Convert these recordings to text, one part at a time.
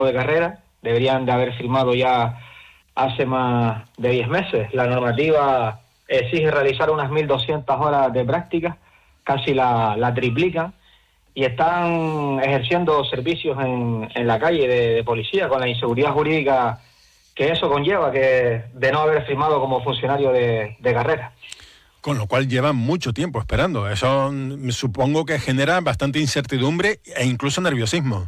de carrera, deberían de haber firmado ya hace más de 10 meses. La normativa exige realizar unas 1.200 horas de práctica, casi la triplican, y están ejerciendo servicios en la calle de policía con la inseguridad jurídica que eso conlleva, que de no haber firmado como funcionario de carrera. Con lo cual llevan mucho tiempo esperando. Eso supongo que genera bastante incertidumbre e incluso nerviosismo.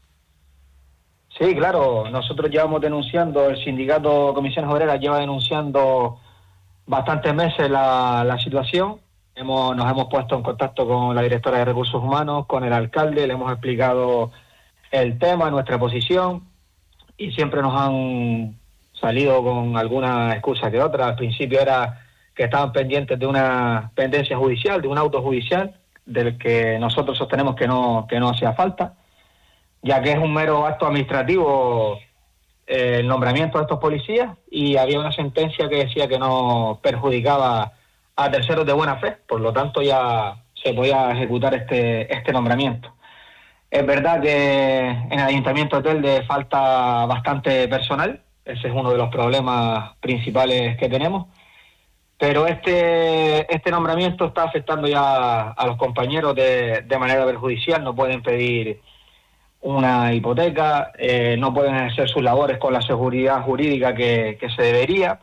Sí, claro, nosotros llevamos denunciando, el sindicato Comisiones Obreras lleva denunciando bastantes meses la situación. Nos hemos puesto en contacto con la directora de Recursos Humanos, con el alcalde, le hemos explicado el tema, nuestra posición, y siempre nos han salido con alguna excusa que otra. Al principio era que estaban pendientes de una pendencia judicial, de un auto judicial, del que nosotros sostenemos que no hacía falta, ya que es un mero acto administrativo el nombramiento de estos policías, y había una sentencia que decía que no perjudicaba a terceros de buena fe, por lo tanto ya se podía ejecutar este nombramiento. Es verdad que en el Ayuntamiento de Telde falta bastante personal, ese es uno de los problemas principales que tenemos, pero este nombramiento está afectando ya a los compañeros de manera perjudicial. No pueden pedir una hipoteca, no pueden hacer sus labores con la seguridad jurídica que se debería,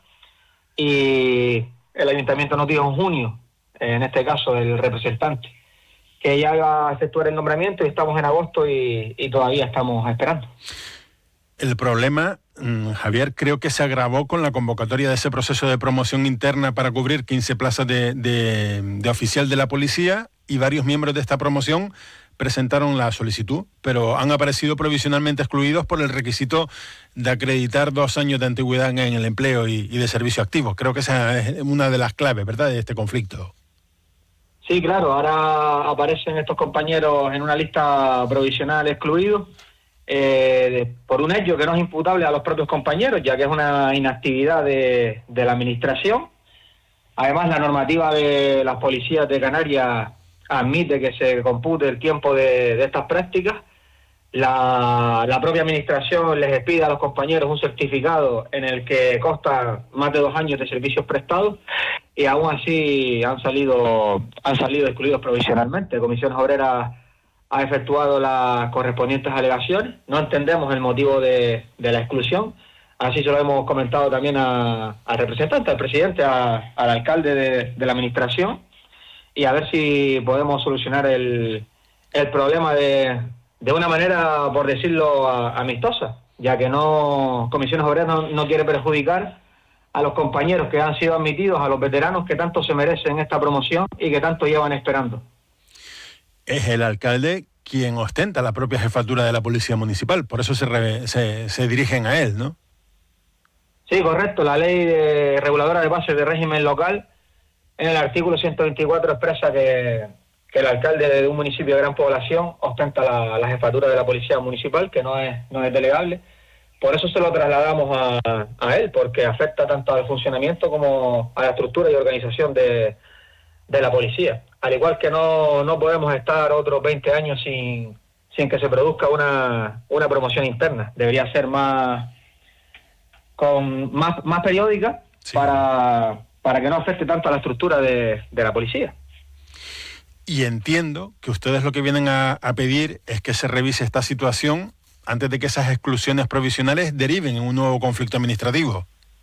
y el Ayuntamiento nos dijo en junio, en este caso el representante, que ya iba a efectuar el nombramiento, y estamos en agosto y todavía estamos esperando. El problema, Javier, creo que se agravó con la convocatoria de ese proceso de promoción interna para cubrir 15 plazas de oficial de la policía, y varios miembros de esta promoción presentaron la solicitud, pero han aparecido provisionalmente excluidos por el requisito de acreditar 2 años de antigüedad en el empleo y de servicio activo. Creo que esa es una de las claves, ¿verdad?, de este conflicto. Sí, claro, ahora aparecen estos compañeros en una lista provisional excluidos por un hecho que no es imputable a los propios compañeros, ya que es una inactividad de la administración. Además, la normativa de las policías de Canarias admite que se compute el tiempo de estas prácticas. La propia administración les pide a los compañeros un certificado en el que consta más de 2 años de servicios prestados, y aún así han salido excluidos provisionalmente. Comisiones Obreras ha efectuado las correspondientes alegaciones. No entendemos el motivo de la exclusión. Así se lo hemos comentado también al representante, al presidente, al alcalde de la administración, y a ver si podemos solucionar el problema de una manera, por decirlo, amistosa, ya que Comisiones Obreras no quiere perjudicar a los compañeros que han sido admitidos, a los veteranos que tanto se merecen esta promoción y que tanto llevan esperando. Es el alcalde quien ostenta la propia jefatura de la Policía Municipal, por eso se dirigen a él, ¿no? Sí, correcto. La ley reguladora de bases de régimen local, en el artículo 124, expresa que el alcalde de un municipio de gran población ostenta la jefatura de la Policía Municipal, que no es delegable. Por eso se lo trasladamos a él, porque afecta tanto al funcionamiento como a la estructura y organización de la policía. Al igual que no podemos estar otros 20 años sin que se produzca una promoción interna. Debería ser más periódica, sí, para que no afecte tanto a la estructura de la policía. Y entiendo que ustedes lo que vienen a pedir es que se revise esta situación antes de que esas exclusiones provisionales deriven en un nuevo conflicto administrativo.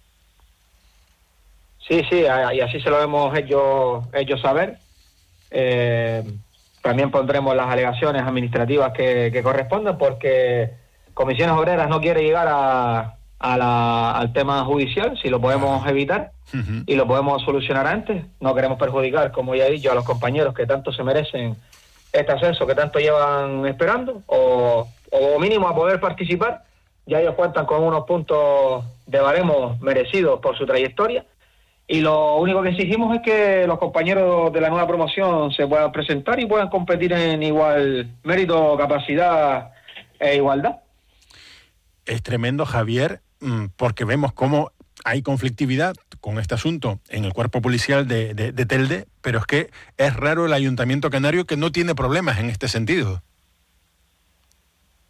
Sí, y así se lo hemos hecho saber. También pondremos las alegaciones administrativas que correspondan, porque Comisiones Obreras no quiere llegar al tema judicial, si lo podemos evitar y lo podemos solucionar antes. No queremos perjudicar, como ya he dicho, a los compañeros que tanto se merecen este ascenso, que tanto llevan esperando, o mínimo a poder participar. Ya ellos cuentan con unos puntos de baremo merecidos por su trayectoria, y lo único que exigimos es que los compañeros de la nueva promoción se puedan presentar y puedan competir en igual mérito, capacidad e igualdad. Es tremendo, Javier, porque vemos cómo hay conflictividad con este asunto en el cuerpo policial de Telde, pero es que es raro el Ayuntamiento canario que no tiene problemas en este sentido.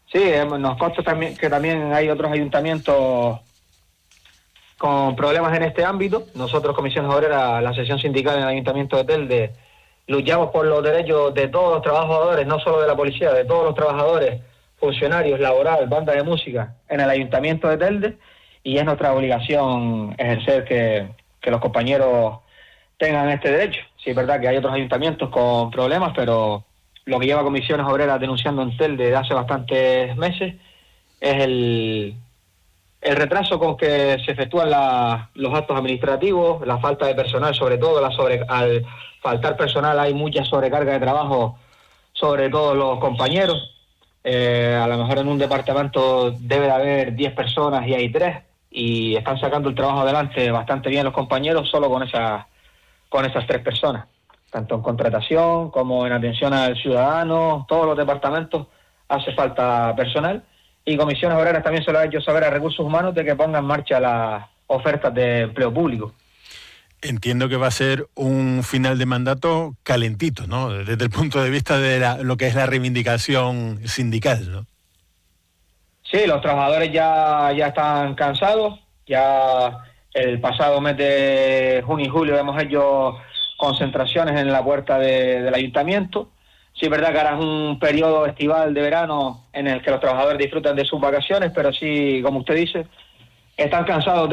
Sí, nos consta también que también hay otros ayuntamientos con problemas en este ámbito. Nosotros, Comisiones Obreras, la sección sindical en el Ayuntamiento de Telde, luchamos por los derechos de todos los trabajadores, no solo de la policía, de todos los trabajadores, funcionarios, laboral, bandas de música en el Ayuntamiento de Telde, y es nuestra obligación ejercer que los compañeros tengan este derecho. Sí, es verdad que hay otros ayuntamientos con problemas, pero lo que lleva Comisiones Obreras denunciando en Telde desde hace bastantes meses es el retraso con que se efectúan los actos administrativos, la falta de personal, sobre todo al faltar personal hay mucha sobrecarga de trabajo sobre todos los compañeros. A lo mejor en un departamento debe de haber 10 personas y hay 3, y están sacando el trabajo adelante bastante bien los compañeros solo con esas 3 personas, tanto en contratación como en atención al ciudadano. Todos los departamentos hace falta personal, y Comisiones Obreras también se lo ha hecho saber a Recursos Humanos de que ponga en marcha las ofertas de empleo público. Entiendo que va a ser un final de mandato calentito, ¿no? Desde el punto de vista de lo que es la reivindicación sindical, ¿no? Sí, los trabajadores ya están cansados. Ya el pasado mes de junio y julio hemos hecho concentraciones en la puerta del ayuntamiento. Sí, es verdad que ahora es un periodo estival de verano en el que los trabajadores disfrutan de sus vacaciones, pero sí, como usted dice, están cansados de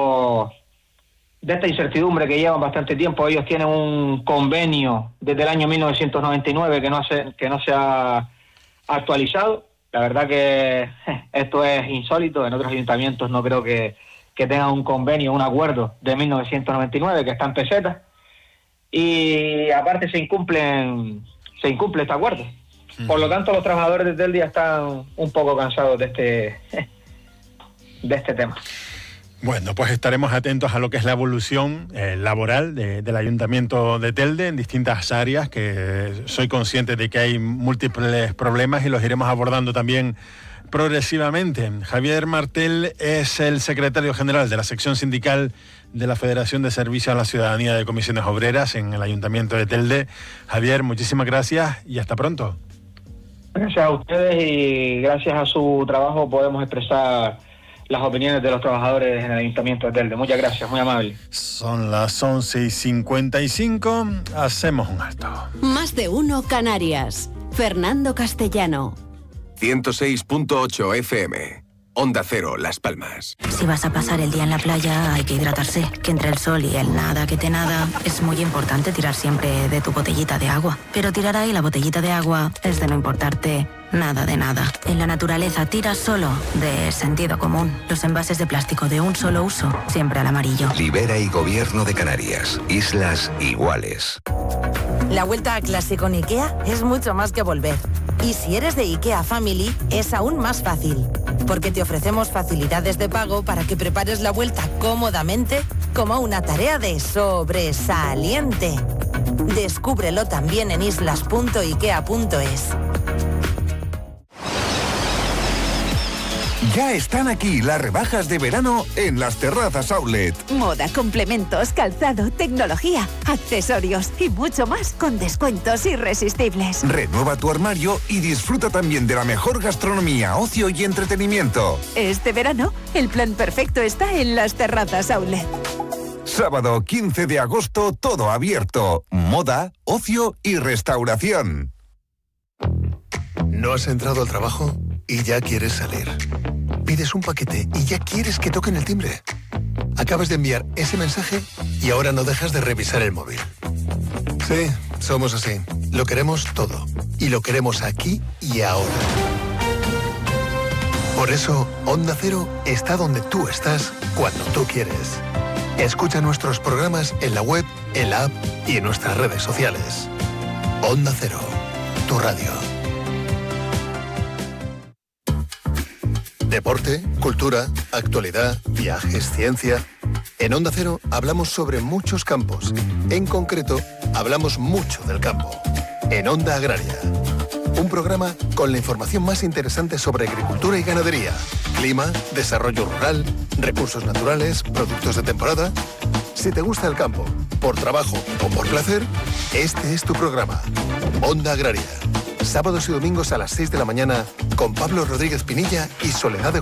esta incertidumbre que llevan bastante tiempo. Ellos tienen un convenio desde el año 1999 que no se ha actualizado. La verdad que esto es insólito. En otros ayuntamientos no creo que tengan un convenio, un acuerdo de 1999 que está en pesetas. Y aparte se incumple este acuerdo. Por lo tanto, los trabajadores desde el día están un poco cansados de este tema. Bueno, pues estaremos atentos a lo que es la evolución laboral del Ayuntamiento de Telde en distintas áreas, que soy consciente de que hay múltiples problemas y los iremos abordando también progresivamente. Javier Martel es el secretario general de la sección sindical de la Federación de Servicios a la Ciudadanía de Comisiones Obreras en el Ayuntamiento de Telde. Javier, muchísimas gracias y hasta pronto. Gracias a ustedes, y gracias a su trabajo podemos expresar las opiniones de los trabajadores en el Ayuntamiento de Telde. Muchas gracias, muy amable. Son las 11:55, hacemos un alto. Más de uno Canarias. Fernando Castellano. 106.8 FM. Onda Cero, Las Palmas. Si vas a pasar el día en la playa, hay que hidratarse. Que entre el sol y el nada que te nada, es muy importante tirar siempre de tu botellita de agua. Pero tirar ahí la botellita de agua es de no importarte nada de nada. En la naturaleza tira solo de sentido común. Los envases de plástico de un solo uso, siempre al amarillo. Libera y Gobierno de Canarias. Islas iguales. La vuelta a clase con IKEA es mucho más que volver. Y si eres de IKEA Family, es aún más fácil. Porque te ofrecemos facilidades de pago para que prepares la vuelta cómodamente como una tarea de sobresaliente. Descúbrelo también en islas.ikea.es. Ya están aquí las rebajas de verano en Las Terrazas Outlet. Moda, complementos, calzado, tecnología, accesorios y mucho más con descuentos irresistibles. Renueva tu armario y disfruta también de la mejor gastronomía, ocio y entretenimiento. Este verano, el plan perfecto está en Las Terrazas Outlet. Sábado 15 de agosto, todo abierto. Moda, ocio y restauración. ¿No has entrado al trabajo y ya quieres salir? Pides un paquete y ya quieres que toquen el timbre. Acabas de enviar ese mensaje y ahora no dejas de revisar el móvil. Sí, somos así. Lo queremos todo. Y lo queremos aquí y ahora. Por eso, Onda Cero está donde tú estás cuando tú quieres. Escucha nuestros programas en la web, en la app y en nuestras redes sociales. Onda Cero, tu radio. Deporte, cultura, actualidad, viajes, ciencia. En Onda Cero hablamos sobre muchos campos. En concreto, hablamos mucho del campo. En Onda Agraria. Un programa con la información más interesante sobre agricultura y ganadería, clima, desarrollo rural, recursos naturales, productos de temporada. Si te gusta el campo, por trabajo o por placer, este es tu programa. Onda Agraria, Sábados y domingos a las 6 de la mañana con Pablo Rodríguez Pinilla y Soledad de